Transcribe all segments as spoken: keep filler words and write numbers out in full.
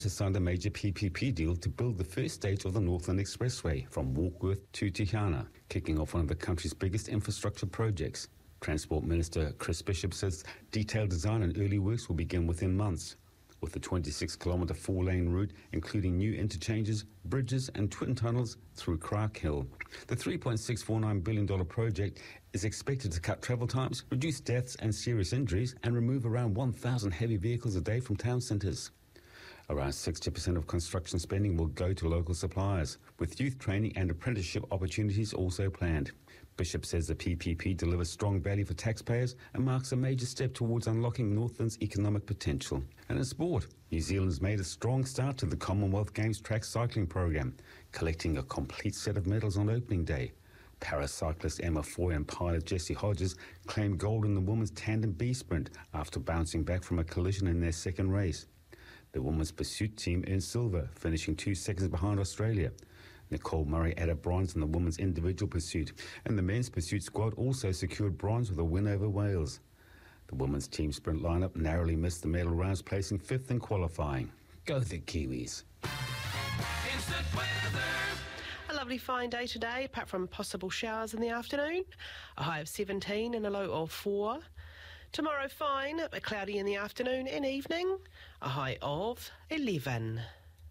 has signed a major P P P deal to build the first stage of the Northland Expressway from Warkworth to Tihana, kicking off one of the country's biggest infrastructure projects. Transport Minister Chris Bishop says detailed design and early works will begin within months, with the twenty-six kilometre four-lane route including new interchanges, bridges and twin tunnels through Craighill. The three point six four nine billion dollars project is expected to cut travel times, reduce deaths and serious injuries, and remove around one thousand heavy vehicles a day from town centres. Around sixty percent of construction spending will go to local suppliers, with youth training and apprenticeship opportunities also planned. Bishop says the P P P delivers strong value for taxpayers and marks a major step towards unlocking Northland's economic potential. And in sport, New Zealand's made a strong start to the Commonwealth Games track cycling program, collecting a complete set of medals on opening day. Paracyclist Emma Foy and pilot Jessie Hodges claimed gold in the women's tandem B sprint after bouncing back from a collision in their second race. The women's pursuit team earned silver, finishing two seconds behind Australia. Nicole Murray added bronze in the women's individual pursuit, and the men's pursuit squad also secured bronze with a win over Wales. The women's team sprint lineup narrowly missed the medal rounds, placing fifth in qualifying. Go the Kiwis. Instant weather. A lovely fine day today, apart from possible showers in the afternoon. A high of seventeen and a low of four. Tomorrow fine, but cloudy in the afternoon and evening. A high of eleven.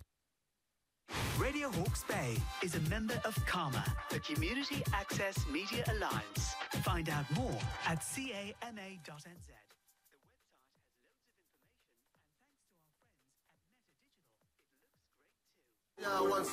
Radio Hawke's Bay is a member of CAMA, the Community Access Media Alliance. Find out more at cama dot n z. The website has loads of information, and thanks to our friends at Meta Digital, it looks great too. Yeah, once